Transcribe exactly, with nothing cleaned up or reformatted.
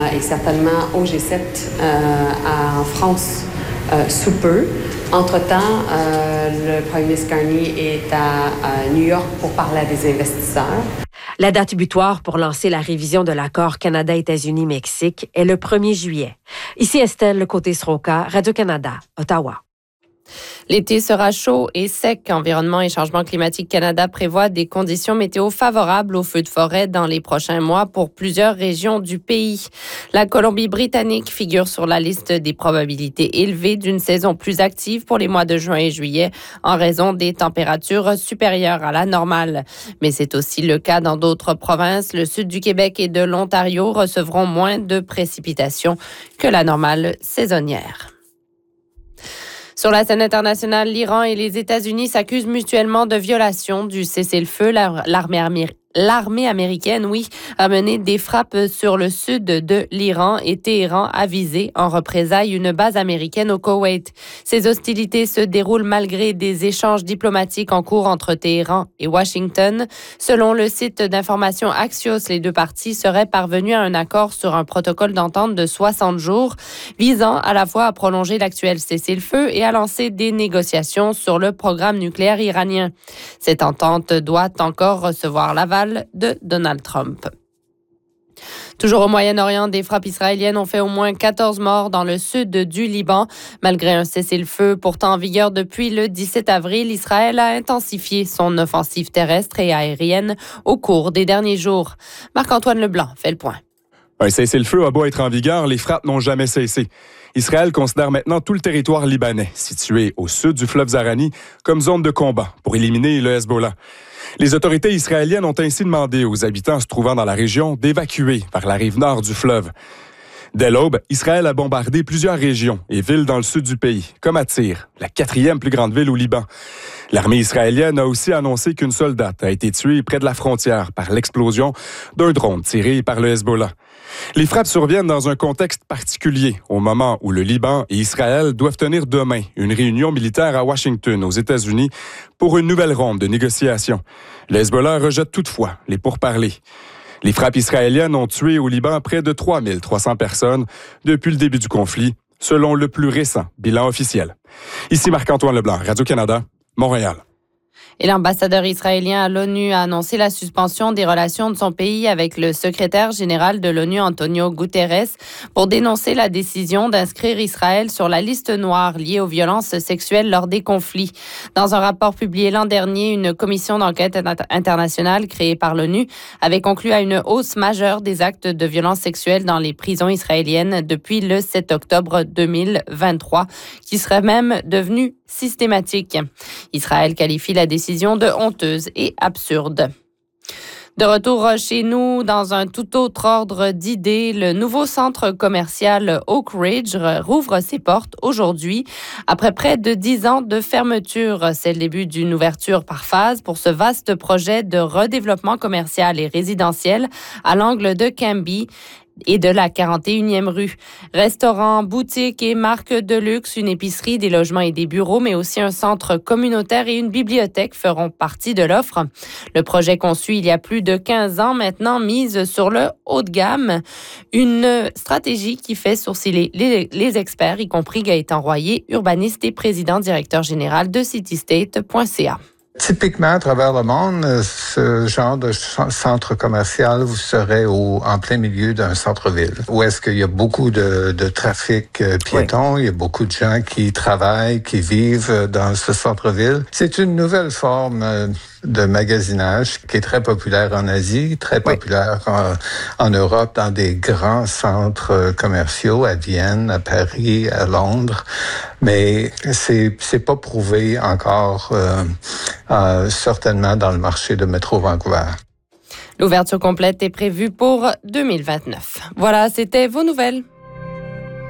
Et certainement au G sept euh, en France euh, sous peu. Entre-temps, euh, le premier ministre Carney est à, à New York pour parler à des investisseurs. La date butoir pour lancer la révision de l'accord Canada-États-Unis-Mexique est le premier juillet. Ici Estelle Côté-Sroka, Radio-Canada, Ottawa. L'été sera chaud et sec. Environnement et Changement climatique Canada prévoit des conditions météo favorables aux feux de forêt dans les prochains mois pour plusieurs régions du pays. La Colombie-Britannique figure sur la liste des probabilités élevées d'une saison plus active pour les mois de juin et juillet en raison des températures supérieures à la normale. Mais c'est aussi le cas dans d'autres provinces. Le sud du Québec et de l'Ontario recevront moins de précipitations que la normale saisonnière. Sur la scène internationale, l'Iran et les États-Unis s'accusent mutuellement de violation du cessez-le-feu. L'armée américaine L'armée américaine, oui, a mené des frappes sur le sud de l'Iran et Téhéran a visé en représailles une base américaine au Koweït. Ces hostilités se déroulent malgré des échanges diplomatiques en cours entre Téhéran et Washington. Selon le site d'information Axios, les deux parties seraient parvenues à un accord sur un protocole d'entente de soixante jours visant à la fois à prolonger l'actuel cessez-le-feu et à lancer des négociations sur le programme nucléaire iranien. Cette entente doit encore recevoir l'aval de Donald Trump. Toujours au Moyen-Orient, des frappes israéliennes ont fait au moins quatorze morts dans le sud du Liban. Malgré un cessez-le-feu pourtant en vigueur depuis le dix-sept avril, Israël a intensifié son offensive terrestre et aérienne au cours des derniers jours. Marc-Antoine Leblanc fait le point. Un cessez-le-feu a beau être en vigueur, les frappes n'ont jamais cessé. Israël considère maintenant tout le territoire libanais, situé au sud du fleuve Zarani, comme zone de combat pour éliminer le Hezbollah. Les autorités israéliennes ont ainsi demandé aux habitants se trouvant dans la région d'évacuer vers la rive nord du fleuve. Dès l'aube, Israël a bombardé plusieurs régions et villes dans le sud du pays, comme à Tyr, la quatrième plus grande ville au Liban. L'armée israélienne a aussi annoncé qu'une soldate a été tuée près de la frontière par l'explosion d'un drone tiré par le Hezbollah. Les frappes surviennent dans un contexte particulier, au moment où le Liban et Israël doivent tenir demain une réunion militaire à Washington, aux États-Unis, pour une nouvelle ronde de négociations. Le Hezbollah rejette toutefois les pourparlers. Les frappes israéliennes ont tué au Liban près de trois mille trois cents personnes depuis le début du conflit, selon le plus récent bilan officiel. Ici Marc-Antoine Leblanc, Radio-Canada, Montréal. Et l'ambassadeur israélien à l'ONU a annoncé la suspension des relations de son pays avec le secrétaire général de l'ONU, Antonio Guterres, pour dénoncer la décision d'inscrire Israël sur la liste noire liée aux violences sexuelles lors des conflits. Dans un rapport publié l'an dernier, une commission d'enquête internationale créée par l'ONU avait conclu à une hausse majeure des actes de violence sexuelle dans les prisons israéliennes depuis le sept octobre deux mille vingt-trois, qui serait même devenu systématique. Israël qualifie la décision de honteuse et absurde. De retour chez nous, dans un tout autre ordre d'idées, le nouveau centre commercial Oak Ridge rouvre ses portes aujourd'hui. Après près de dix ans de fermeture, c'est le début d'une ouverture par phase pour ce vaste projet de redéveloppement commercial et résidentiel à l'angle de Cambie et de la quarante et unième rue. Restaurants, boutiques et marques de luxe, une épicerie, des logements et des bureaux, mais aussi un centre communautaire et une bibliothèque feront partie de l'offre. Le projet conçu il y a plus de quinze ans maintenant mise sur le haut de gamme. Une stratégie qui fait sourciller les, les experts, y compris Gaëtan Royer, urbaniste et président directeur général de citystate point c a. Typiquement, à travers le monde, ce genre de centre commercial, vous serez au, en plein milieu d'un centre-ville, où est-ce qu'il y a beaucoup de, de trafic piéton, oui. Il y a beaucoup de gens qui travaillent, qui vivent dans ce centre-ville. C'est une nouvelle forme de magasinage qui est très populaire en Asie, très populaire oui. en, en Europe, dans des grands centres commerciaux, à Vienne, à Paris, à Londres. Mais c'est, c'est pas prouvé encore, euh, euh, certainement dans le marché de métro Vancouver. L'ouverture complète est prévue pour deux mille vingt-neuf. Voilà, c'était vos nouvelles.